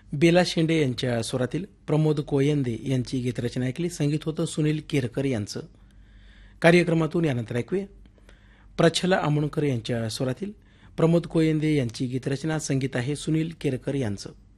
बेला शेंडे यांच्या स्वरातील प्रमोद कोयंदे यांची गीतरचना ऐकली. संगीत होतं सुनील केरकर यांचं. कार्यक्रमातून यानंतर ऐकूया प्रच्छला आमोणकर यांच्या स्वरातील प्रमोद कोयंदे यांची गीतरचना. संगीत आहे सुनील केरकर यांचं.